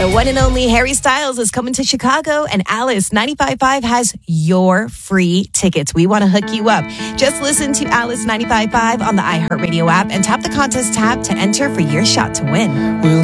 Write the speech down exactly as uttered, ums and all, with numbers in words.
The one and only Harry Styles is coming to Chicago, and Alice ninety-five point five has your free tickets. We want to hook you up. Just listen to Alice ninety-five point five on the iHeartRadio app and tap the contest tab to enter for your shot to win. We'll